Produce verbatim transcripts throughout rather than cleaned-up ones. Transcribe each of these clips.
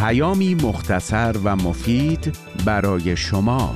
پیامی مختصر و مفید برای شما.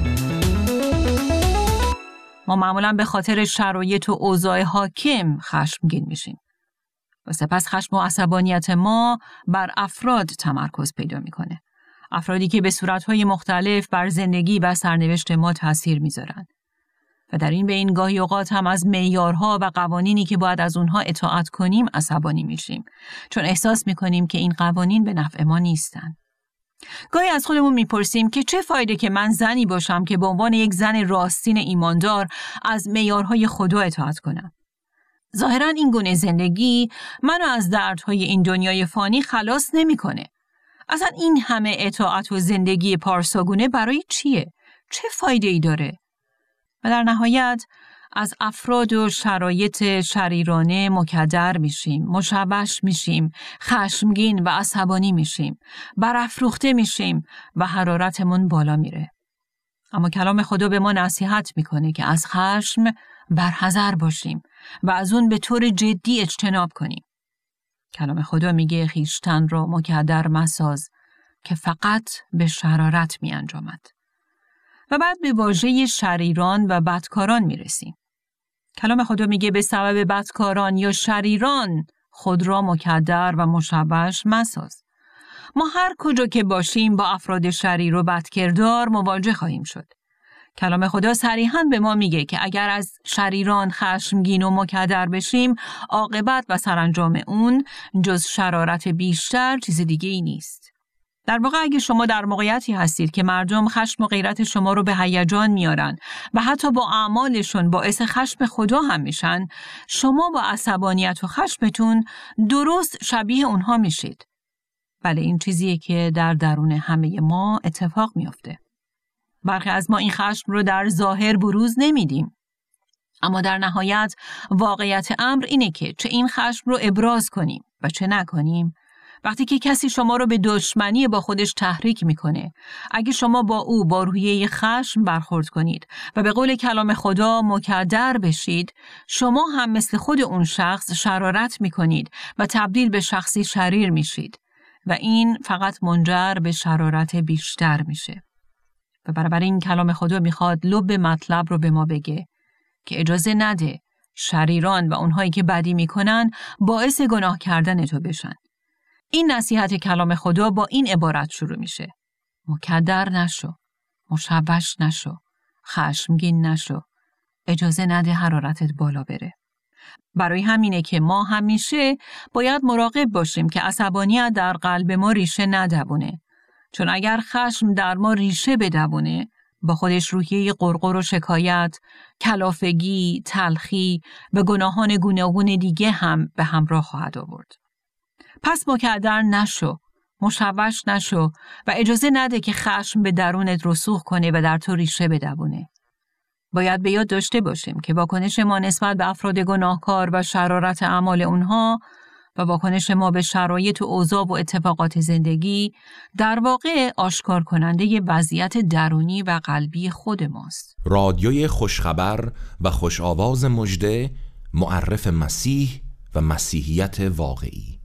ما معمولاً به خاطر شرایط و اوضاع حاکم خشمگین میشیم و سپس خشم و عصبانیت ما بر افراد تمرکز پیدا میکنه. افرادی که به صورتهای مختلف بر زندگی و سرنوشت ما تأثیر میذارن و در این بین گاهی اوقات هم از معیارها و قوانینی که باید از اونها اطاعت کنیم عصبانی میشیم، چون احساس میکنیم که این قوانین به نفع ما نیستن. گاهی از خودمون میپرسیم که چه فایده که من زنی باشم که به عنوان یک زن راستین ایماندار از معیارهای خدا اطاعت کنم. ظاهراً این گونه زندگی منو از دردهای این دنیای فانی خلاص نمیکنه. اصلا این همه اطاعت و زندگی پارساگونه برای چیه؟ چه فایده ای داره؟ و در نهایت از افراد و شرایط شریرانه مکدر میشیم، مشوش میشیم، خشمگین و عصبانی میشیم، برافروخته میشیم و حرارتمون بالا میره. اما کلام خدا به ما نصیحت میکنه که از خشم برحذر باشیم و از اون به طور جدی اجتناب کنیم. کلام خدا میگه خویشتن را مکدر مساز که فقط به شرارت می انجامد. و بعد به واژه شریران و بدکاران میرسیم. کلام خدا میگه به سبب بدکاران یا شریران خود را مکدر و مشوش مساز. ما هر کجا که باشیم با افراد شریر و بدکردار مواجه خواهیم شد. کلام خدا صریحاً به ما میگه که اگر از شریران خشمگین و مکدر بشیم، عاقبت و سرانجام اون جز شرارت بیشتر چیز دیگه ای نیست. در واقع اگه شما در موقعیتی هستید که مردم خشم و غیرت شما رو به هیجان میارن و حتی با اعمالشون باعث خشم خدا هم میشن، شما با عصبانیت و خشمتون درست شبیه اونها میشید. بله، این چیزیه که در درون همه ما اتفاق میفته. برخی از ما این خشم رو در ظاهر بروز نمیدیم، اما در نهایت واقعیت امر اینه که چه این خشم رو ابراز کنیم و چه نکنیم. وقتی که کسی شما رو به دشمنی با خودش تحریک میکنه، اگه شما با او با روحیه خشم برخورد کنید و به قول کلام خدا مکدر بشید، شما هم مثل خود اون شخص شرارت میکنید و تبدیل به شخصی شریر میشید و این فقط منجر به شرارت بیشتر میشه. و بنابراین کلام خدا میخواد لب مطلب رو به ما بگه که اجازه نده شریران و اونهایی که بدی میکنن باعث گناه کردن تو بشن. این نصیحت کلام خدا با این عبارت شروع میشه: مکدر نشو، مشوش نشو، خشمگین نشو، اجازه نده حرارتت بالا بره. برای همینه که ما همیشه باید مراقب باشیم که عصبانیت در قلب ما ریشه ندوونه، چون اگر خشم در ما ریشه بدوونه با خودش روحیه قرقر و شکایت، کلافگی، تلخی و گناهان گوناگون دیگه هم به همراه خواهد آورد. پس مکدر نشو، مشوش نشو و اجازه نده که خشم به درونت رسوخ کنه و در تو ریشه بدوونه. باید به یاد داشته باشیم که واکنش ما نسبت به افراد گناهکار و شرارت اعمال اونها و واکنش ما به شرایط و اوضاع و اتفاقات زندگی در واقع آشکار کننده وضعیت درونی و قلبی خود ماست. رادیوی خوشخبر و خوش آواز مژده، معرف مسیح و مسیحیت واقعی.